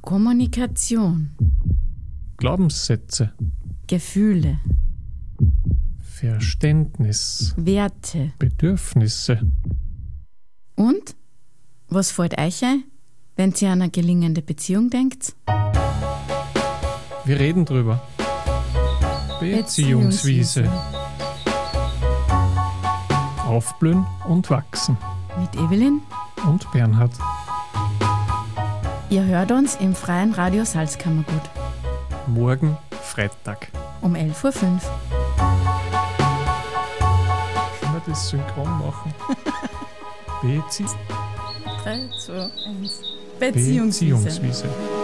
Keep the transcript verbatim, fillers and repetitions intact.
Kommunikation, Glaubenssätze, Gefühle, Verständnis, Werte. Bedürfnisse. Und? Was fällt euch ein, wenn ihr an eine gelingende Beziehung denkt? Wir reden drüber. Beziehungswiese. Aufblühen und wachsen. Mit Evelyn. Und Bernhard. Ihr hört uns im Freien Radio Salzkammergut. Morgen Freitag. Um elf Uhr fünf. Können wir das synchron machen? Bezie drei, zwei, eins. Beziehungswiese. Beziehungswiese.